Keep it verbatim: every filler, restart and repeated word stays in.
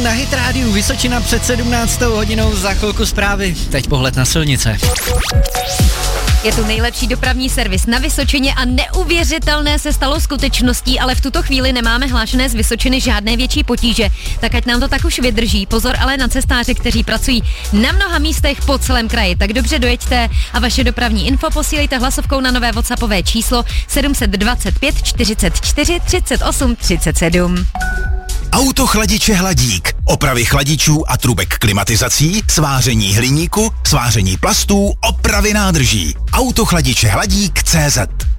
na Hit Rádiu Vysočina před sedmnáctou hodinou, za chvilku zprávy. Teď pohled na silnice. Je tu nejlepší dopravní servis na Vysočině a neuvěřitelné se stalo skutečností, ale v tuto chvíli nemáme hlášené z Vysočiny žádné větší potíže, tak ať nám to tak už vydrží. Pozor ale na cestáře, kteří pracují na mnoha místech po celém kraji. Tak dobře dojeďte a vaše dopravní info posílejte hlasovkou na nové WhatsAppové číslo sedm dva pět čtyřicet čtyři třicet osm třicet sedm. Autochladiče Hladík. Opravy chladičů a trubek klimatizací, sváření hliníku, sváření plastů, opravy nádrží. Autochladiče Hladík tečka cé zet